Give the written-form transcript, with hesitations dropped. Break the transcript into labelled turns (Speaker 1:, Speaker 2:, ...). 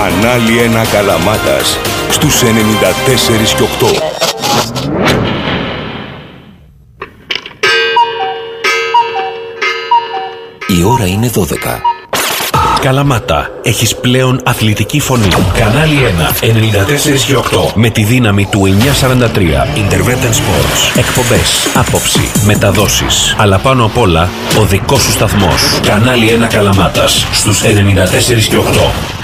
Speaker 1: Κανάλι 1 Καλαμάτας στους 94 και 8. Η ώρα είναι 12.
Speaker 2: Καλαμάτα, έχεις πλέον αθλητική φωνή. Κανάλι 1, 94 και 8. Με τη δύναμη του 943. Intervention Sports. Εκπομπές, άποψη, μεταδόσεις. Αλλά πάνω απ' όλα, ο δικός σου σταθμός. Κανάλι 1 Καλαμάτας, στους 94 και 8.